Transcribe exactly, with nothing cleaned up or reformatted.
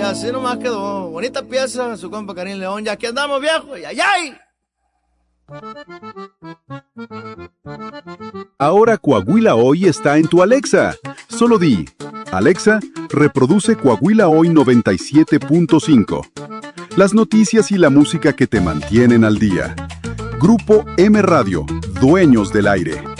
así nomás quedó. Bonita pieza, su compa Karim León. Ya que andamos, viejo. ¡Ay, ay! Ahora Coahuila Hoy está en tu Alexa. Solo di, Alexa, reproduce Coahuila Hoy noventa y siete punto cinco. Las noticias y la música que te mantienen al día. Grupo M Radio, dueños del aire.